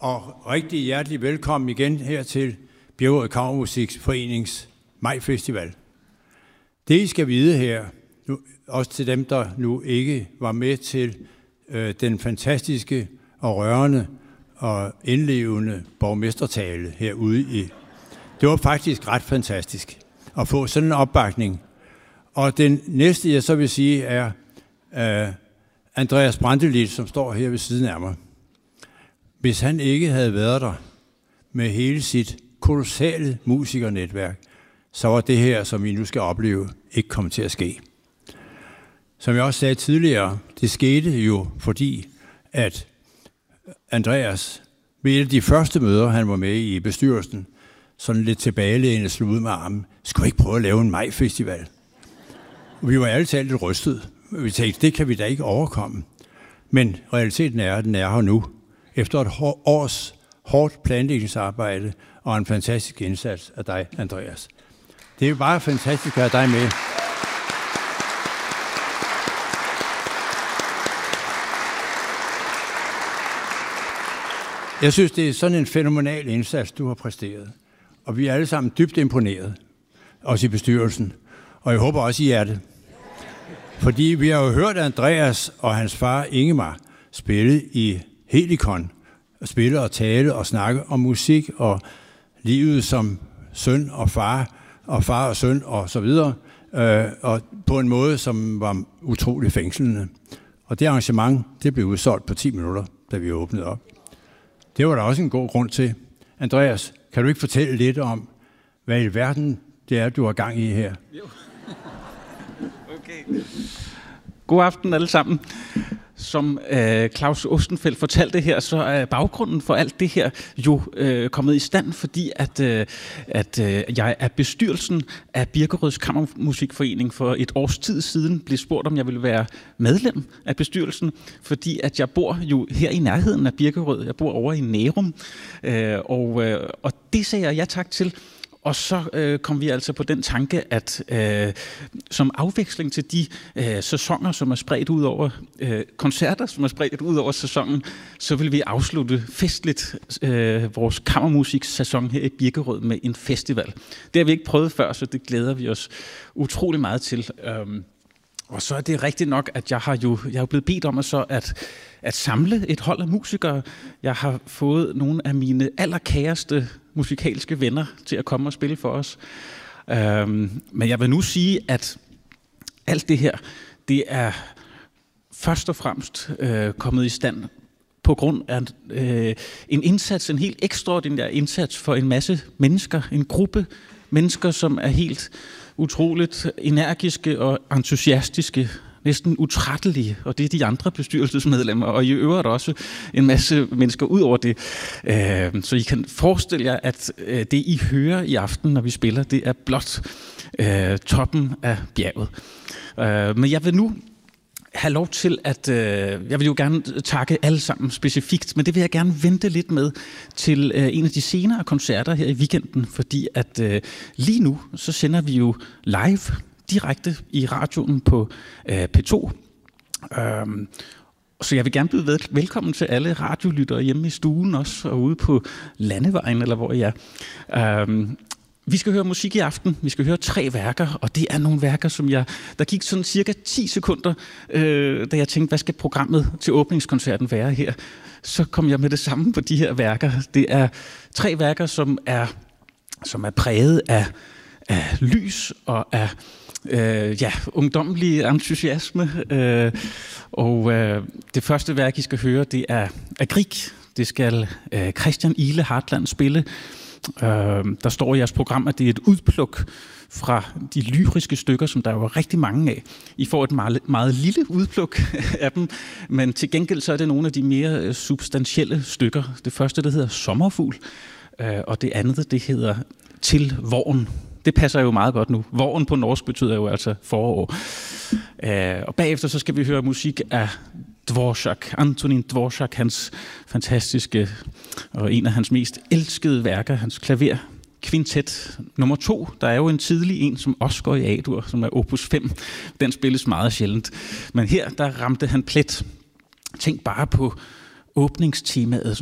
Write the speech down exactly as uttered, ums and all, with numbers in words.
og rigtig hjertelig velkommen igen her til Birkerød Kammermusikforenings Majfestival. Det I skal vide her, nu, også til dem, der nu ikke var med til øh, den fantastiske og rørende og indlevende borgmestertale herude i. Det var faktisk ret fantastisk at få sådan en opbakning. Og den næste, jeg så vil sige, er øh, Andreas Brantelid, som står her ved siden af mig. Hvis han ikke havde været der med hele sit kolossale musikernetværk, så var det her, som vi nu skal opleve, ikke kommet til at ske. Som jeg også sagde tidligere, det skete jo fordi, at Andreas ved et af de første møder, han var med i bestyrelsen, sådan lidt tilbagelægende slog ud med armen, skulle vi ikke prøve at lave en majfestival? Og vi var alle talt lidt rystet. Vi tænkte, det kan vi da ikke overkomme. Men realiteten er, at den er her nu. Efter et års hårdt planlægningsarbejde og en fantastisk indsats af dig, Andreas. Det er jo bare fantastisk at have dig med. Jeg synes, det er sådan en fænomenal indsats, du har præsteret. Og vi er alle sammen dybt imponeret. Også i bestyrelsen. Og jeg håber også, I er det. Fordi vi har jo hørt Andreas og hans far Ingemar spille i Helikon. Spille og tale og snakke om musik og livet som søn og far og far og søn og så videre. Øh, og på en måde, som var utrolig fængslende. Og det arrangement, det blev udsolgt på ti minutter, da vi åbnede op. Det var der også en god grund til. Andreas, kan du ikke fortælle lidt om, hvad i verden det er, du har gang i her? Jo. Okay. God aften alle sammen. Som øh, Claus Ostenfeldt fortalte her, så er baggrunden for alt det her jo øh, kommet i stand, fordi at, øh, at øh, jeg er bestyrelsen af Birkerøds Kammermusikforening for et års tid siden blev spurgt, om jeg ville være medlem af bestyrelsen, fordi at jeg bor jo her i nærheden af Birkerød. Jeg bor over i Nærum, øh, og, øh, og det sagde jeg ja tak til. Og så øh, kom vi altså på den tanke, at øh, som afveksling til de øh, sæsoner, som er spredt ud over øh, koncerter, som er spredt ud over sæsonen, så vil vi afslutte festligt øh, vores kammermusiksæson her i Birkerød med en festival. Det har vi ikke prøvet før, så det glæder vi os utrolig meget til. Um, og så er det rigtigt nok, at jeg har jo jeg er blevet bedt om at, så at, at samle et hold af musikere. Jeg har fået nogle af mine allerkæreste musikalske venner til at komme og spille for os. Øhm, men jeg vil nu sige, at alt det her, det er først og fremmest øh, kommet i stand på grund af øh, en indsats, en helt ekstraordinær indsats for en masse mennesker, en gruppe mennesker, som er helt utroligt energiske og entusiastiske, næsten utrættelige, og det er de andre bestyrelsesmedlemmer, og i øvrigt også en masse mennesker ud over det. Så I kan forestille jer, at det I hører i aften, når vi spiller, det er blot toppen af bjerget. Men jeg vil nu have lov til at, jeg vil jo gerne takke alle sammen specifikt, men det vil jeg gerne vente lidt med til en af de senere koncerter her i weekenden, fordi at lige nu, så sender vi jo live direkte i radioen på øh, P to. Øhm, så jeg vil gerne byde velkommen til alle radiolyttere hjemme i stuen også, og ude på Landevejen, eller hvor I er. Øhm, vi skal høre musik i aften. Vi skal høre tre værker, og det er nogle værker, som jeg... Der gik sådan cirka ti sekunder, øh, da jeg tænkte, hvad skal programmet til åbningskoncerten være her? Så kom jeg med det samme på de her værker. Det er tre værker, som er, som er præget af, af lys og af Øh, ja, ungdommelig entusiasme. Øh, og øh, det første værk, I skal høre, det er, er Grieg. Det skal øh, Christian Ile Hartland spille. Øh, der står i jeres program, at det er et udpluk fra de lyriske stykker, som der jo er rigtig mange af. I får et meget, meget lille udpluk af dem, men til gengæld så er det nogle af de mere substantielle stykker. Det første, det hedder Sommerfugl, øh, og det andet, det hedder Til Våren. Det passer jo meget godt nu. Våren på norsk betyder jo altså forår. Uh, og bagefter så skal vi høre musik af Dvorak, Antonín Dvorak, hans fantastiske og en af hans mest elskede værker, hans klaver kvintet nummer to. Der er jo en tidlig en, som også går i A-dur, som er opus fem. Den spilles meget sjældent. Men her, der ramte han plet. Tænk bare på åbningstemaet,